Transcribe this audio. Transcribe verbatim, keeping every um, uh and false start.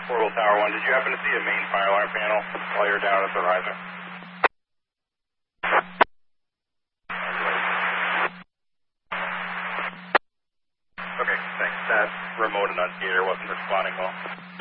Portable Tower one, did you happen to see a main fire alarm panel while you were down at the riser? Okay, thanks. That remote enunciator wasn't responding well.